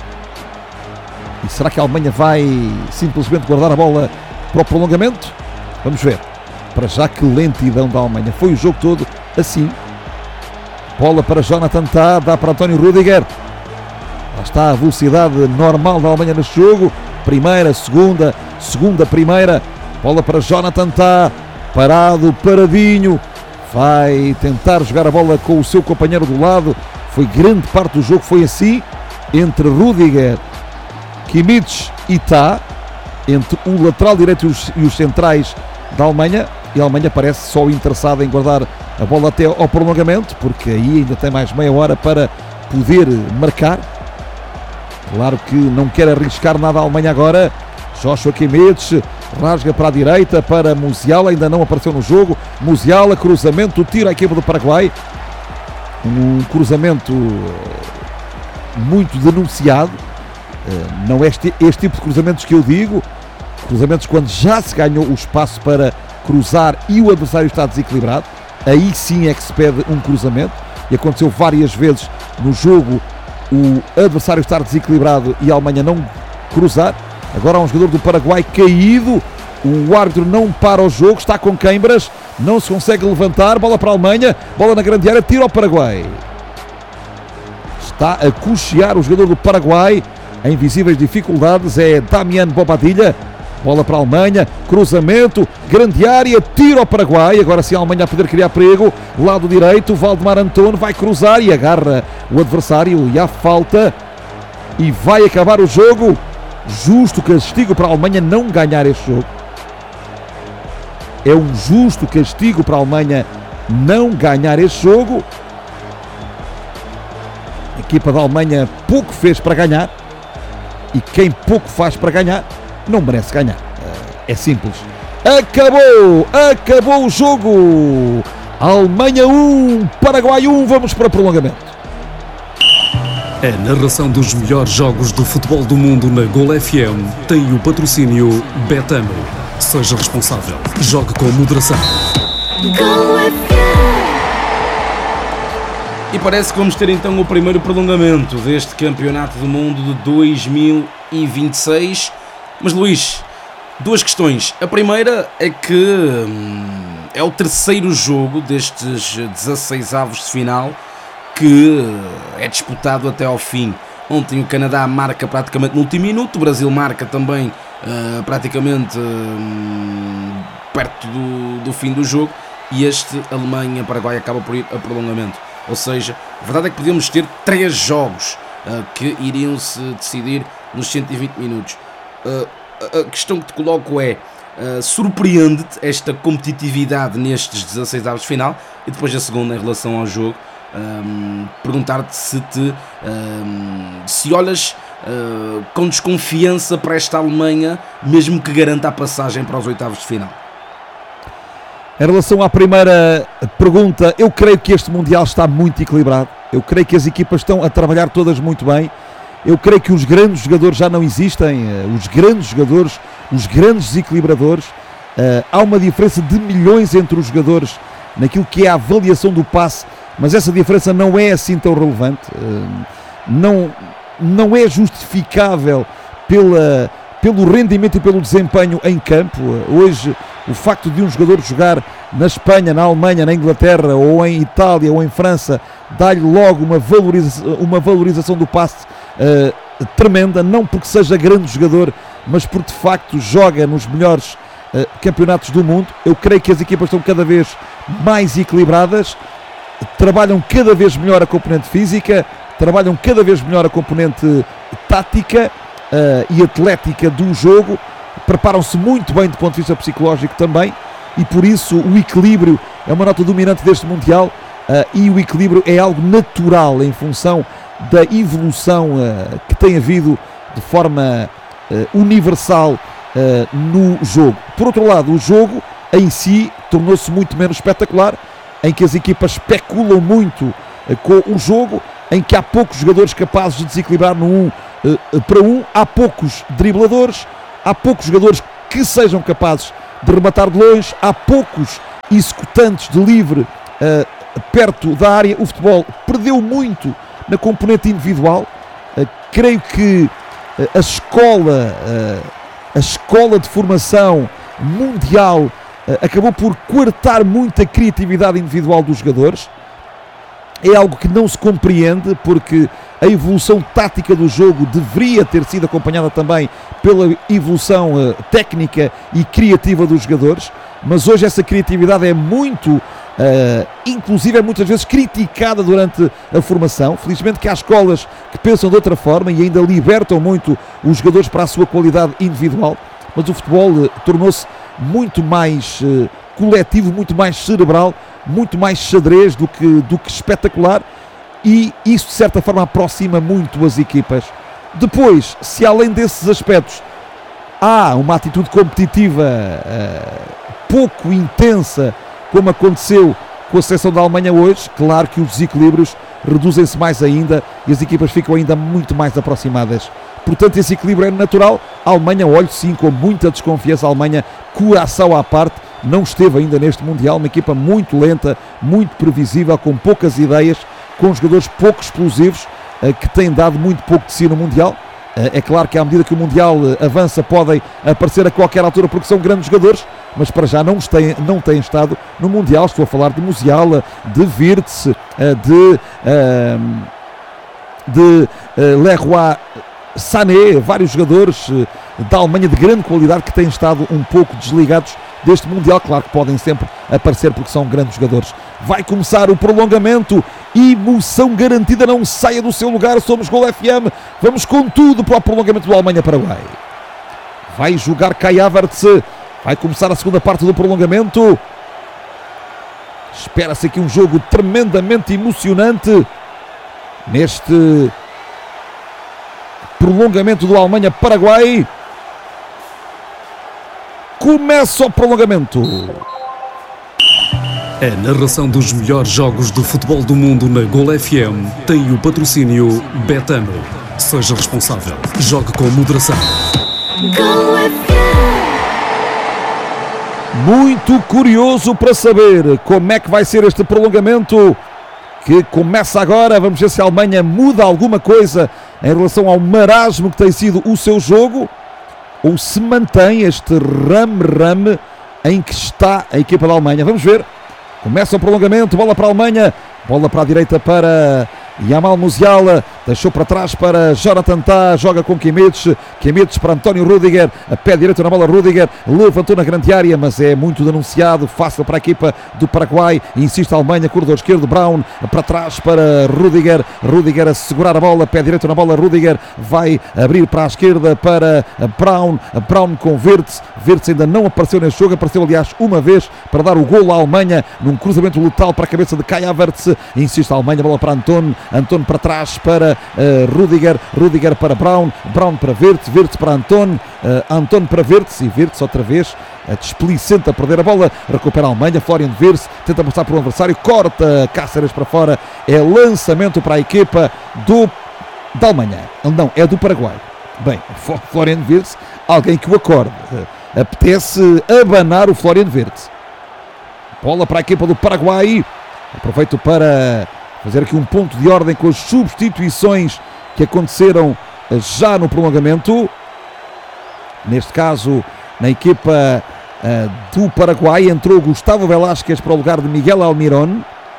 E será que a Alemanha vai simplesmente guardar a bola para o prolongamento? Vamos ver. Para já, que lentidão da Alemanha. Foi o jogo todo assim. Bola para Jonathan Tah, dá para António Rüdiger. Lá está a velocidade normal da Alemanha neste jogo. Primeira, segunda, primeira. Bola para Jonathan Tah. Parado, paradinho. Vai tentar jogar a bola com o seu companheiro do lado. Foi grande parte do jogo, foi assim. Entre Rüdiger, Kimmich e Tah. Entre o lateral direito e os centrais da Alemanha. E a Alemanha parece só interessada em guardar a bola até ao prolongamento, porque aí ainda tem mais meia hora para poder marcar. Claro que não quer arriscar nada a Alemanha agora. Joshua Kimmich rasga para a direita para Musiala, ainda não apareceu no jogo. Musiala, cruzamento, tiro à equipa do Paraguai. Um cruzamento muito denunciado. Não é este tipo de cruzamentos que eu digo. Cruzamentos quando já se ganhou o espaço para cruzar e o adversário está desequilibrado. Aí sim é que se pede um cruzamento. E aconteceu várias vezes no jogo o adversário estar desequilibrado e a Alemanha não cruzar. Agora há um jogador do Paraguai caído. O árbitro não para o jogo, está com queimbras, não se consegue levantar. Bola para a Alemanha, bola na grande área, tiro ao Paraguai. Está a cochear o jogador do Paraguai em visíveis dificuldades, é Damian Bobadilla. Bola para a Alemanha, cruzamento, grande área, tiro ao Paraguai. Agora sim a Alemanha a poder criar perigo. Lado direito, Valdemar Anton vai cruzar e agarra o adversário e há falta. E vai acabar o jogo. Justo castigo para a Alemanha não ganhar este jogo. É um justo castigo para a Alemanha não ganhar este jogo. A equipa da Alemanha pouco fez para ganhar. E quem pouco faz para ganhar não merece ganhar. É simples. Acabou o jogo. Alemanha 1, Paraguai 1. Vamos para o prolongamento. A narração dos melhores jogos do futebol do mundo na Gol FM tem o patrocínio Betano. Seja responsável. Jogue com moderação. Gol FM. E parece que vamos ter então o primeiro prolongamento deste Campeonato do Mundo de 2026. Mas Luís, duas questões. A primeira é que é o terceiro jogo destes 16avos de final que é disputado até ao fim. Ontem o Canadá marca praticamente no último minuto, o Brasil marca também praticamente perto do fim do jogo, e este Alemanha-Paraguai acaba por ir a prolongamento. Ou seja, a verdade é que podíamos ter 3 jogos que iriam se decidir nos 120 minutos. A questão que te coloco é, surpreende-te esta competitividade nestes 16avos de final? E depois a segunda, em relação ao jogo, perguntar-te se olhas com desconfiança para esta Alemanha, mesmo que garanta a passagem para os oitavos de final. Em relação à primeira pergunta, eu creio que este Mundial está muito equilibrado. Eu creio que as equipas estão a trabalhar todas muito bem. Eu creio que os grandes jogadores já não existem. Os grandes jogadores, os grandes desequilibradores. Há uma diferença de milhões entre os jogadores naquilo que é a avaliação do passe, mas essa diferença não é assim tão relevante. Não é justificável pelo rendimento e pelo desempenho em campo. Hoje, o facto de um jogador jogar na Espanha, na Alemanha, na Inglaterra, ou em Itália, ou em França, dá-lhe logo uma valorização do passe tremenda, não porque seja grande jogador, mas porque de facto joga nos melhores campeonatos do mundo. Eu creio que as equipas estão cada vez mais equilibradas, trabalham cada vez melhor a componente física, trabalham cada vez melhor a componente tática e atlética do jogo, preparam-se muito bem do ponto de vista psicológico também, e por isso o equilíbrio é uma nota dominante deste Mundial, e o equilíbrio é algo natural em função da evolução que tem havido de forma universal no jogo. Por outro lado, o jogo em si tornou-se muito menos espetacular, em que as equipas especulam muito com o jogo, em que há poucos jogadores capazes de desequilibrar no 1 para 1. Há poucos dribladores, há poucos jogadores que sejam capazes de rematar de longe, há poucos executantes de livre perto da área. O futebol perdeu muito na componente individual. Creio que a escola de formação mundial acabou por coartar muito a criatividade individual dos jogadores. É algo que não se compreende, porque a evolução tática do jogo deveria ter sido acompanhada também pela evolução técnica e criativa dos jogadores, mas hoje essa criatividade é muito, inclusive é muitas vezes criticada durante a formação. Felizmente que há escolas que pensam de outra forma e ainda libertam muito os jogadores para a sua qualidade individual, mas o futebol tornou-se muito mais coletivo, muito mais cerebral, muito mais xadrez do que espetacular, e isso de certa forma aproxima muito as equipas. Depois, se além desses aspectos há uma atitude competitiva pouco intensa, como aconteceu com a seleção da Alemanha hoje, claro que os desequilíbrios reduzem-se mais ainda e as equipas ficam ainda muito mais aproximadas. Portanto, esse equilíbrio é natural. A Alemanha, olho sim com muita desconfiança. A Alemanha, coração à parte, não esteve ainda neste Mundial. Uma equipa muito lenta, muito previsível, com poucas ideias, com jogadores pouco explosivos, que têm dado muito pouco de si no Mundial. É claro que à medida que o Mundial avança podem aparecer a qualquer altura porque são grandes jogadores, mas para já não têm estado no Mundial. Estou a falar de Musiala, de Wirtz, de Leroy Sané, vários jogadores da Alemanha de grande qualidade que têm estado um pouco desligados deste Mundial. Claro que podem sempre aparecer porque são grandes jogadores. Vai começar o prolongamento, emoção garantida, não saia do seu lugar. Somos Gol FM, vamos com tudo para o prolongamento do Alemanha-Paraguai. Vai jogar Kai Havertz, vai começar a segunda parte do prolongamento. Espera-se aqui um jogo tremendamente emocionante neste prolongamento do Alemanha-Paraguai. Começa o prolongamento. A narração dos melhores jogos de futebol do mundo na Gol FM tem o patrocínio Betano. Seja responsável. Jogue com moderação. Gol FM. Muito curioso para saber como é que vai ser este prolongamento que começa agora. Vamos ver se a Alemanha muda alguma coisa em relação ao marasmo que tem sido o seu jogo, ou se mantém este rame-rame em que está a equipa da Alemanha. Vamos ver. Começa o prolongamento, bola para a Alemanha, bola para a direita para Yamal Musiala, deixou para trás para Jonathan Tah, joga com Kimmich para António Rüdiger, a pé direito na bola. Rüdiger levantou na grande área, mas é muito denunciado, fácil para a equipa do Paraguai. Insiste a Alemanha, corredor esquerdo, Braun para trás para Rüdiger a segurar a bola, pé direito na bola. Rüdiger vai abrir para a esquerda para Braun com Wirtz ainda não apareceu neste jogo, apareceu aliás uma vez para dar o golo à Alemanha num cruzamento letal para a cabeça de Kai Havertz. Insiste a Alemanha, bola para Anton para trás para Rüdiger para Braun para Wirtz para Anton para Wirtz, e Wirtz outra vez displicente a perder a bola. Recupera a Alemanha, Florian Wirtz tenta passar por um adversário, corta Cáceres para fora. É lançamento para a equipa da Alemanha, não, é do Paraguai. Bem, Florian Wirtz, alguém que o acorde, apetece abanar o Florian Wirtz. Bola para a equipa do Paraguai. Aproveito para fazer aqui um ponto de ordem com as substituições que aconteceram já no prolongamento. Neste caso, na equipa do Paraguai, entrou Gustavo Velasquez para o lugar de Miguel Almirón.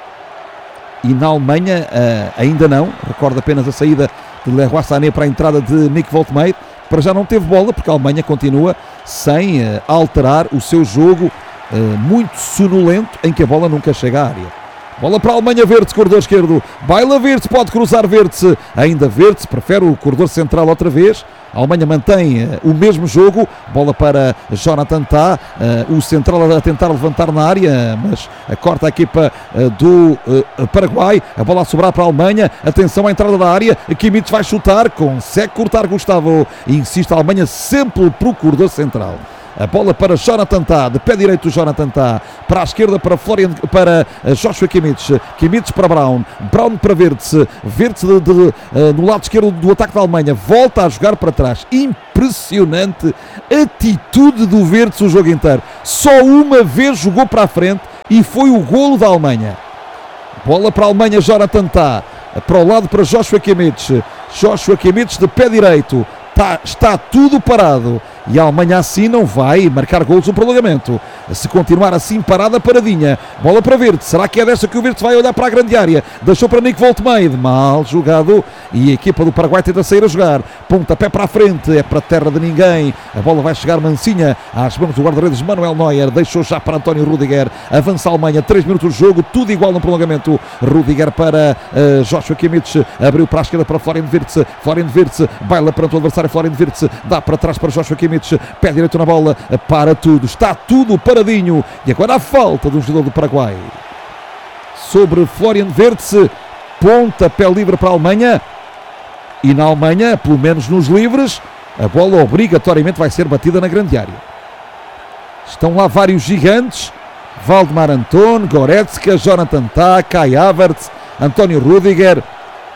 E na Alemanha ainda não. Recordo apenas a saída de Leroy Sané para a entrada de Nick Voltmeier. Para já não teve bola, porque a Alemanha continua sem alterar o seu jogo muito sonolento, em que a bola nunca chega à área. Bola para a Alemanha, Wirtz, corredor esquerdo, baila Wirtz, pode cruzar Wirtz, ainda Wirtz, prefere o corredor central outra vez. A Alemanha mantém o mesmo jogo, bola para Jonathan Tah, o central a tentar levantar na área, mas corta a equipa do Paraguai. A bola a sobrar para a Alemanha, atenção à entrada da área, Kimmich vai chutar, consegue cortar Gustavo, e insiste a Alemanha sempre para o corredor central. A bola para Jonathan Tah, de pé direito Jonathan Tah, para a esquerda para Joshua Kimmich, Kimmich para Braun, Braun para Wirtz, Wirtz no lado esquerdo do ataque da Alemanha, volta a jogar para trás. Impressionante atitude do Wirtz o jogo inteiro. Só uma vez jogou para a frente e foi o golo da Alemanha. Bola para a Alemanha, Jonathan Tah, para o lado para Joshua Kimmich, Joshua Kimmich de pé direito. Está tudo parado e a Alemanha assim não vai marcar golos no prolongamento. Se continuar assim parada, paradinha. Bola para Wirtz. Será que é desta que o Wirtz vai olhar para a grande área? Deixou para Nick Voltmade. Mal jogado e a equipa do Paraguai tenta sair a jogar. Pontapé para a frente. É para a terra de ninguém. A bola vai chegar mansinha às mãos do guarda-redes Manuel Neuer. Deixou já para António Rudiger. Avança a Alemanha. 3 minutos de jogo. Tudo igual no prolongamento. Rudiger para Joshua Kimmich. Abriu para a esquerda para Florian Wirtz. Florian Wirtz baila perante o adversário. Florian Wirtz dá para trás para Joshua Kimmich. Pé direito na bola. Para tudo. Está tudo paradinho. E agora a falta do jogador do Paraguai sobre Florian Wirtz. Pontapé livre para a Alemanha. E na Alemanha, pelo menos nos livres, a bola obrigatoriamente vai ser batida na grande área. Estão lá vários gigantes: Waldemar Anton, Goretzka, Jonathan Tah, Kai Havertz, António Rudiger,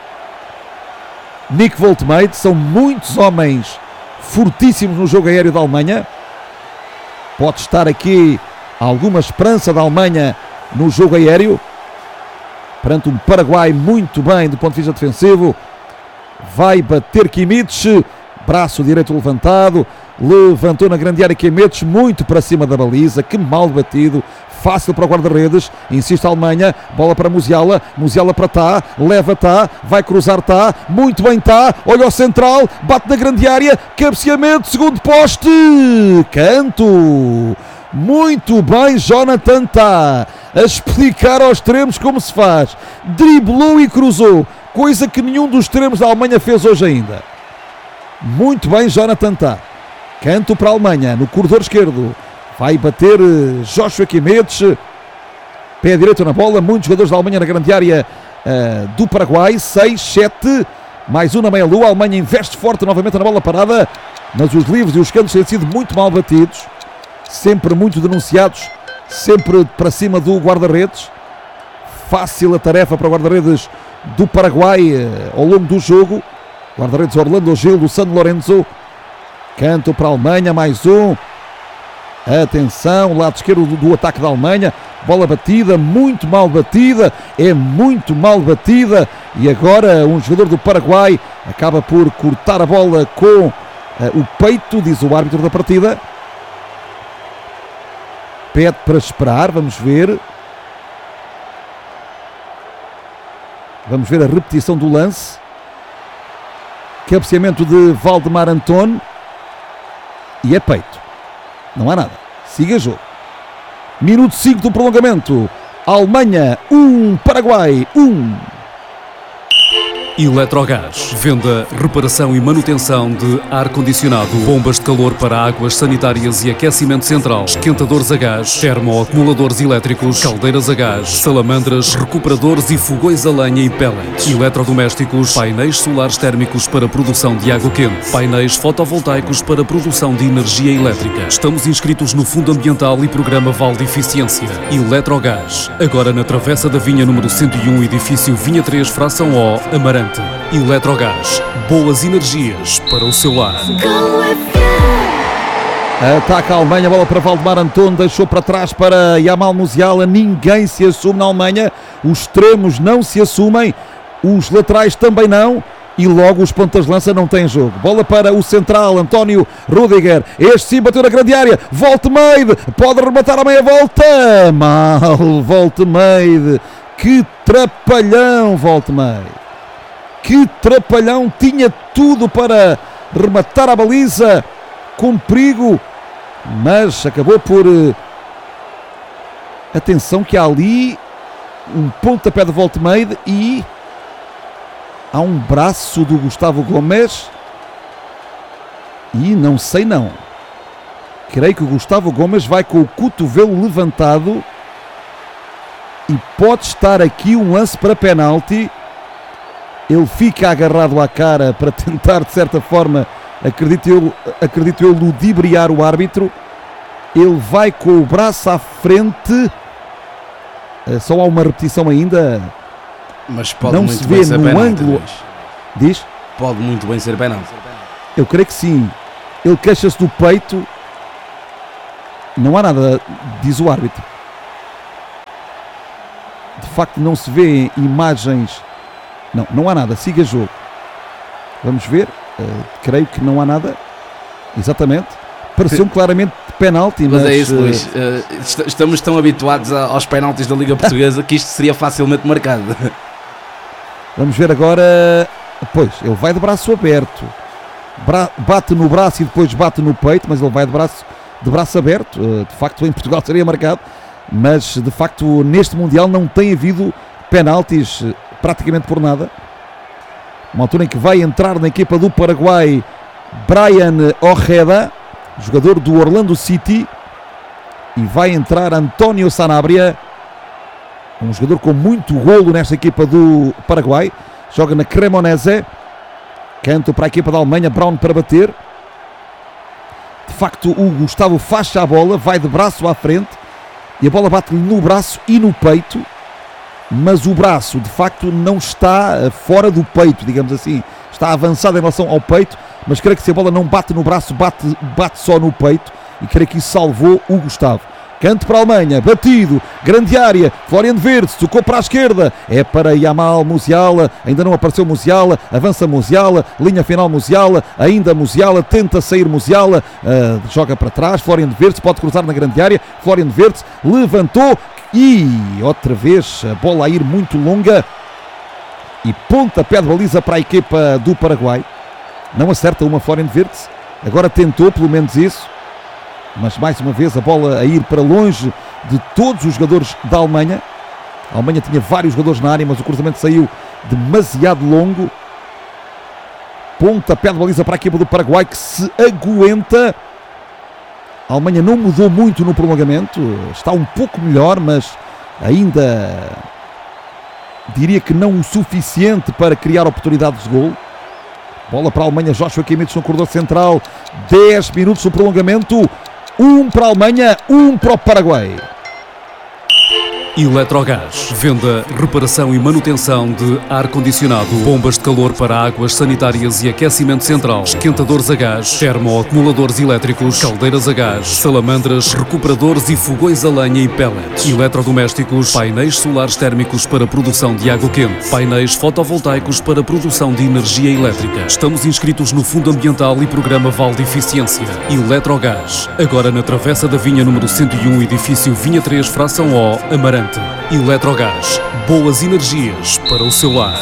Nick Voltmade. São muitos homens fortíssimos no jogo aéreo da Alemanha. Pode estar aqui alguma esperança da Alemanha no jogo aéreo perante um Paraguai muito bem do ponto de vista defensivo. Vai bater Kimmich, braço direito levantado, levantou na grande área Kimmich, muito para cima da baliza. Que mal batido, fácil para o guarda-redes. Insiste a Alemanha, bola para Musiala, Musiala para Tah, leva Tah, vai cruzar Tah, muito bem Tah, olha ao central, bate na grande área, cabeceamento, segundo poste, canto. Muito bem Jonathan Tah, a explicar aos extremos como se faz. Driblou e cruzou, coisa que nenhum dos extremos da Alemanha fez hoje ainda. Muito bem Jonathan Tah. Canto para a Alemanha, no corredor esquerdo. Vai bater Joshua Kimmich. Pé direito na bola. Muitos jogadores da Alemanha na grande área do Paraguai. 6, 7. Mais um na meia-lua. A Alemanha investe forte novamente na bola parada. Mas os livres e os cantos têm sido muito mal batidos. Sempre muito denunciados. Sempre para cima do guarda-redes. Fácil a tarefa para o guarda-redes do Paraguai ao longo do jogo. Guarda-redes Orlando Gil do San Lorenzo. Canto para a Alemanha, mais um. Atenção, lado esquerdo do ataque da Alemanha. Bola batida, muito mal batida. É muito mal batida. E agora um jogador do Paraguai acaba por cortar a bola com o peito, diz o árbitro da partida. Pede para esperar, vamos ver. Vamos ver a repetição do lance. Cabeceamento de Waldemar Anton. E é peito. Não há nada. Siga jogo. Minuto 5 do prolongamento. Alemanha 1, Paraguai 1. Eletrogás. Venda, reparação e manutenção de ar-condicionado, bombas de calor para águas sanitárias e aquecimento central, esquentadores a gás, termoacumuladores elétricos, caldeiras a gás, salamandras, recuperadores e fogões a lenha e pellets, eletrodomésticos, painéis solares térmicos para produção de água quente, painéis fotovoltaicos para produção de energia elétrica. Estamos inscritos no Fundo Ambiental e Programa Vale de Eficiência. Eletrogás. Agora na Travessa da Vinha número 101, edifício Vinha 3, fração O, Amarante. Eletrogás, boas energias para o seu lar. Ataca a Alemanha, bola para Waldemar Anton, deixou para trás para Yamal Musiala. Ninguém se assume na Alemanha, os extremos não se assumem, os laterais também não. E logo os pontas de lança não têm jogo. Bola para o central, António Rudiger. Este sim bateu na grande área. Voltmade, pode rematar a meia volta. Mal, Voltmade. Que trapalhão, Voltmade. Que trapalhão, tinha tudo para rematar a baliza com perigo, mas acabou por... Atenção que há ali um pontapé de Voltmade e há um braço do Gustavo Gomes e não sei não. Creio que o Gustavo Gomes vai com o cotovelo levantado e pode estar aqui um lance para penalti. Ele fica agarrado à cara para tentar, de certa forma, acredito eu, ludibriar o árbitro. Ele vai com o braço à frente. Só há uma repetição ainda. Mas pode Não muito se bem vê ser no penalti, ângulo. Luís. Diz? Pode muito bem ser penalti. Eu creio que sim. Ele queixa-se do peito. Não há nada, diz o árbitro. De facto não se vê imagens. Não há nada, siga jogo. Vamos ver. Creio que não há nada. Exatamente. Pareceu-me claramente penalti. Mas é isso, Luís. Estamos tão habituados aos penaltis da Liga Portuguesa que isto seria facilmente marcado. Vamos ver agora. Pois, ele vai de braço aberto. Bate no braço e depois bate no peito, mas ele vai de braço aberto. De facto, em Portugal seria marcado. Mas, de facto, neste Mundial não tem havido penaltis praticamente por nada. Uma altura em que vai entrar na equipa do Paraguai Brian Ojeda, jogador do Orlando City, e vai entrar António Sanabria, um jogador com muito golo nesta equipa do Paraguai, joga na Cremonese. Canto para a equipa da Alemanha, Braun para bater. De facto, o Gustavo facha a bola, vai de braço à frente e a bola bate-lhe no braço e no peito, mas o braço de facto não está fora do peito, digamos assim, está avançado em relação ao peito, mas creio que se a bola não bate no braço, bate só no peito, e creio que isso salvou o Gustavo. Canto para a Alemanha, batido, grande área, Florian Wirtz, tocou para a esquerda, é para Yamal Musiala, ainda não apareceu Musiala, avança Musiala, linha final Musiala, ainda Musiala, tenta sair Musiala, joga para trás, Florian Wirtz pode cruzar na grande área, Florian Wirtz levantou e outra vez a bola a ir muito longa e pontapé de baliza para a equipa do Paraguai. Não acerta uma Florian Wirtz, agora tentou pelo menos isso, mas mais uma vez a bola a ir para longe de todos os jogadores da Alemanha. A Alemanha tinha vários jogadores na área, mas o cruzamento saiu demasiado longo. Pontapé de baliza para a equipa do Paraguai, que se aguenta. A Alemanha não mudou muito no prolongamento, está um pouco melhor, mas ainda diria que não o suficiente para criar oportunidades de gol. Bola para a Alemanha, Joshua Kimmich no corredor central, 10 minutos no prolongamento. 1 para a Alemanha, 1 para o Paraguai. Eletrogás. Venda, reparação e manutenção de ar-condicionado, bombas de calor para águas sanitárias e aquecimento central, esquentadores a gás, termoacumuladores elétricos, caldeiras a gás, salamandras, recuperadores e fogões a lenha e pellets, eletrodomésticos, painéis solares térmicos para produção de água quente, painéis fotovoltaicos para produção de energia elétrica. Estamos inscritos no Fundo Ambiental e Programa Val de Eficiência. Eletrogás. Agora na Travessa da Vinha número 101, edifício Vinha 3, fração O, Amarante. Eletrogás, boas energias para o seu lar.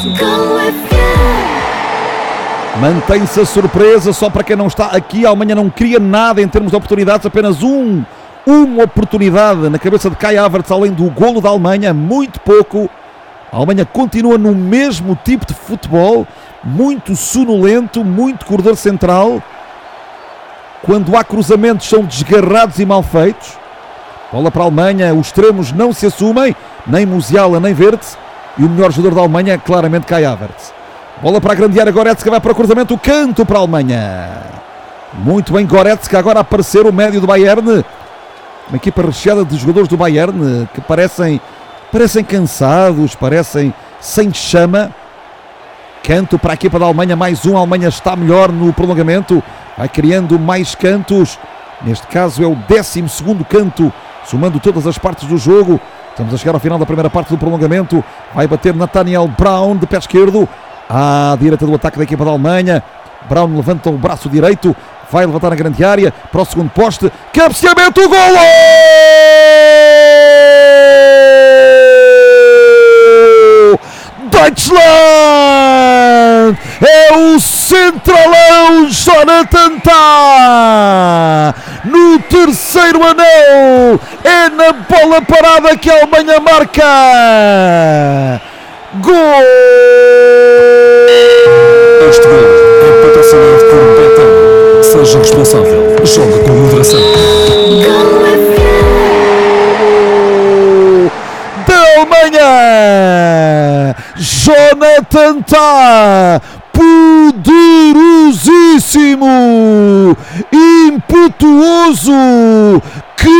Mantém-se a surpresa, só para quem não está aqui. A Alemanha não cria nada em termos de oportunidades, apenas uma oportunidade na cabeça de Kai Havertz, além do golo da Alemanha, muito pouco. A Alemanha continua no mesmo tipo de futebol, muito sonolento, muito corredor central. Quando há cruzamentos são desgarrados e mal feitos. Bola para a Alemanha, os extremos não se assumem, nem Musiala nem Wirtz, e o melhor jogador da Alemanha é claramente Kai Havertz. Bola para a grande área, Goretzka vai para o cruzamento, canto para a Alemanha. Muito bem Goretzka, agora a aparecer o médio do Bayern, uma equipa recheada de jogadores do Bayern que parecem cansados, parecem sem chama. Canto para a equipa da Alemanha, mais um, a Alemanha está melhor no prolongamento, vai criando mais cantos, neste caso é o 12º canto, somando todas as partes do jogo. Estamos a chegar ao final da primeira parte do prolongamento. Vai bater Nathaniel Braun de pé esquerdo à direita do ataque da equipa da Alemanha. Braun levanta o braço direito, vai levantar na grande área para o segundo poste, cabeceamento, golo! Deutschland! É o centralão Jonathan Tah! No terceiro anel! É na bola parada que a Alemanha marca! Gol! Este gol é patrocinado por Betano. Seja responsável. Jogue com moderação. Da Alemanha! Jonathan Tah! Poderosíssimo! Impetuoso! Que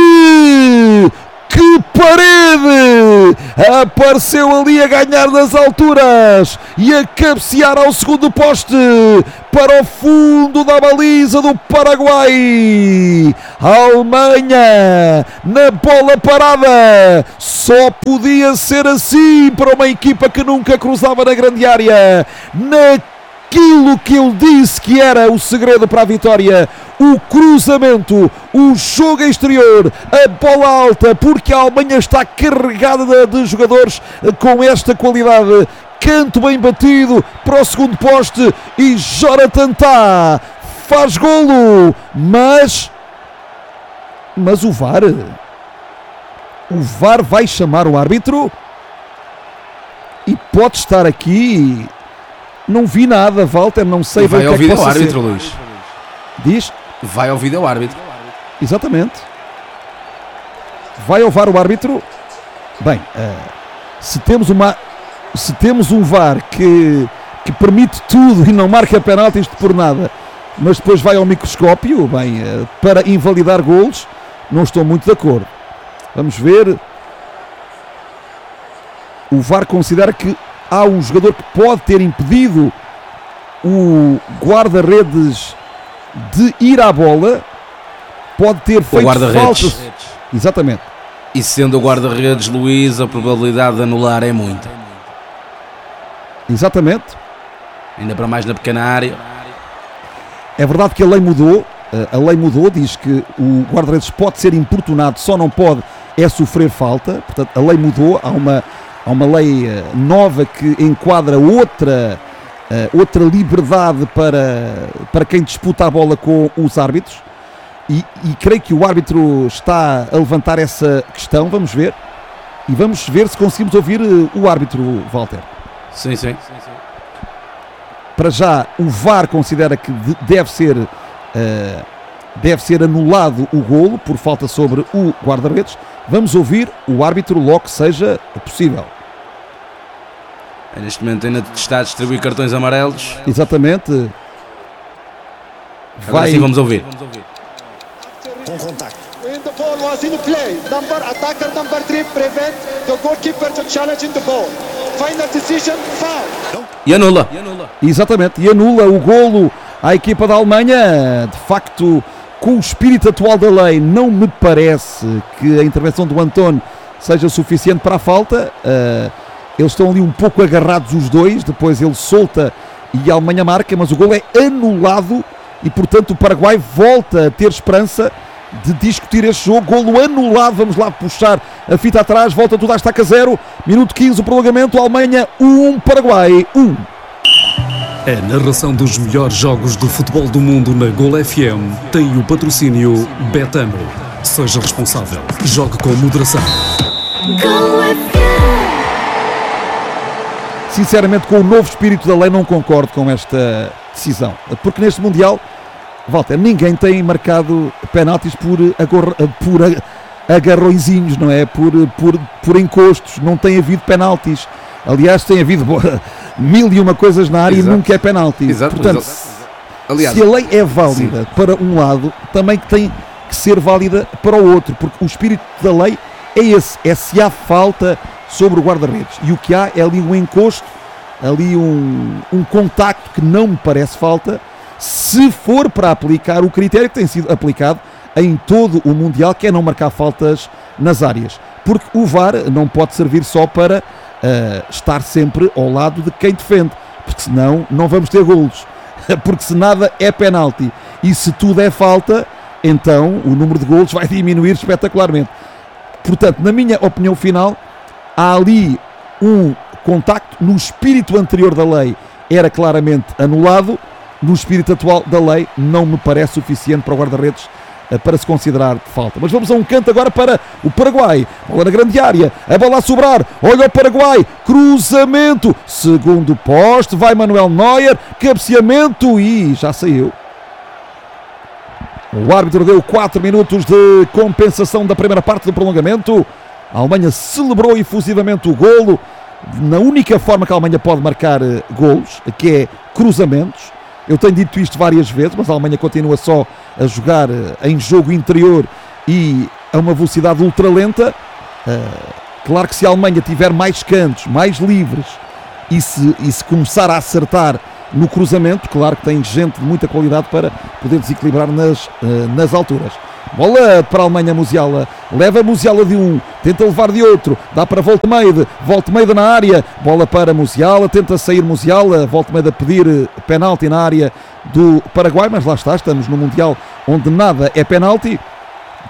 parede, apareceu ali a ganhar nas alturas e a cabecear ao segundo poste para o fundo da baliza do Paraguai. A Alemanha na bola parada, só podia ser assim para uma equipa que nunca cruzava na grande área. Aquilo que eu disse que era o segredo para a vitória, o cruzamento, o jogo exterior, a bola alta, porque a Alemanha está carregada de jogadores com esta qualidade. Canto bem batido para o segundo poste e Jonathan Tah faz golo, mas o VAR vai chamar o árbitro e pode estar aqui. Não vi nada, Walter, não sei bem o que é que possa ser. Vai ao vídeo árbitro, Luís. Diz? Vai ao vídeo árbitro. Exatamente. Vai ao VAR o árbitro. Bem, se temos um VAR que permite tudo e não marca penaltis por nada, mas depois vai ao microscópio, bem, para invalidar golos, não estou muito de acordo. Vamos ver. O VAR considera que há um jogador que pode ter impedido o guarda-redes de ir à bola, pode ter feito faltas. Exatamente. E sendo o guarda-redes, Luís, a probabilidade de anular é muita. Exatamente. Ainda para mais na pequena área. É verdade que a lei mudou. A lei mudou, diz que o guarda-redes pode ser importunado, só não pode sofrer falta. Portanto, a lei mudou. Há uma lei nova que enquadra outra liberdade para quem disputa a bola com os árbitros e creio que o árbitro está a levantar essa questão. Vamos ver e vamos ver se conseguimos ouvir o árbitro, Walter. Sim. Para já o VAR considera que deve ser anulado o golo por falta sobre o guarda-redes. Vamos ouvir o árbitro logo que seja possível. Neste momento ainda está a distribuir cartões amarelos. Exatamente. Agora sim vamos ouvir. Com contacto. When the ball was in play, attacker number 3 prevent the goalkeeper to challenge in the ball. Final decision, foul. E anula. Exatamente, e anula o golo à equipa da Alemanha. De facto, com o espírito atual da lei, não me parece que a intervenção do António seja suficiente para a falta. Eles estão ali um pouco agarrados os dois, depois ele solta e a Alemanha marca, mas o golo é anulado e, portanto, o Paraguai volta a ter esperança de discutir este jogo. Golo anulado, vamos lá puxar a fita atrás, volta tudo à estaca 0, minuto 15, o prolongamento, Alemanha 1, Paraguai 1. A narração dos melhores jogos do futebol do mundo na Gol FM tem o patrocínio Betano. Seja responsável, jogue com moderação. Go FM. Sinceramente, com o novo espírito da lei, não concordo com esta decisão. Porque neste Mundial, Walter, ninguém tem marcado penaltis por agarrõezinhos, não é? Por encostos. Não tem havido penaltis. Aliás, tem havido mil e uma coisas na área. Exato. E nunca é penalti. Exato. Portanto, aliás, se a lei é válida para um lado, também tem que ser válida para o outro. Porque o espírito da lei é esse. É se há falta sobre o guarda-redes, e o que há é ali um encosto, ali um contacto que não me parece falta, se for para aplicar o critério que tem sido aplicado em todo o Mundial, que é não marcar faltas nas áreas, porque o VAR não pode servir só para estar sempre ao lado de quem defende, porque senão não vamos ter golos, porque se nada é penalti e se tudo é falta, então o número de golos vai diminuir espetacularmente. Portanto, na minha opinião final, há ali um contacto. No espírito anterior da lei era claramente anulado, no espírito atual da lei não me parece suficiente para o guarda-redes para se considerar falta. Mas vamos a um canto agora para o Paraguai. Bola na grande área, a bola a sobrar, olha o Paraguai, cruzamento, segundo poste, vai Manuel Neuer, cabeceamento e já saiu. O árbitro deu 4 minutos de compensação da primeira parte do prolongamento. A Alemanha celebrou efusivamente o golo, na única forma que a Alemanha pode marcar golos, que é cruzamentos. Eu tenho dito isto várias vezes, mas a Alemanha continua só a jogar em jogo interior e a uma velocidade ultralenta. Claro que se a Alemanha tiver mais cantos, mais livres, e se começar a acertar no cruzamento, claro que tem gente de muita qualidade para poder desequilibrar nas alturas. Bola para a Alemanha, Musiala, leva Musiala de um, tenta levar de outro, dá para Voltemade na área, bola para Musiala, tenta sair Musiala, Voltemade a pedir penalti na área do Paraguai, mas lá está, estamos no Mundial onde nada é penalti.